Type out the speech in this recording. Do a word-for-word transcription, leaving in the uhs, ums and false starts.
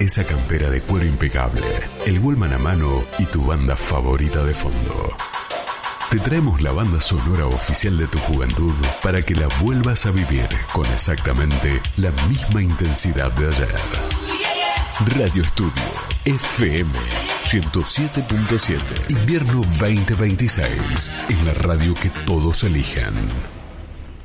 esa campera de cuero impecable, el Wallman a mano y tu banda favorita de fondo. Te traemos la banda sonora oficial de tu juventud para que la vuelvas a vivir con exactamente la misma intensidad de ayer. Radio Estudio F M ciento siete punto siete. Invierno veinte veintiséis. En la radio que todos eligen.